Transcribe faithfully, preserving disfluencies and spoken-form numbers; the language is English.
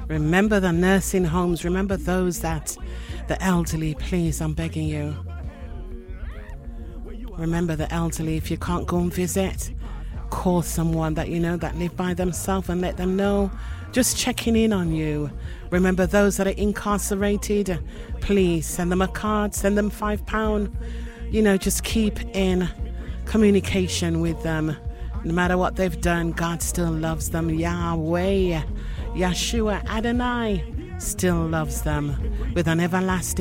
Remember the nursing homes. Remember those that, the elderly, please, I'm begging you. Remember the elderly. If you can't go and visit, call someone that you know that live by themselves and let them know. Just checking in on you. Remember those that are incarcerated. Please send them a card, send them five pounds. You know, just keep in communication with them. No matter what they've done, God still loves them. Yahweh, Yeshua, Adonai still loves them with an everlasting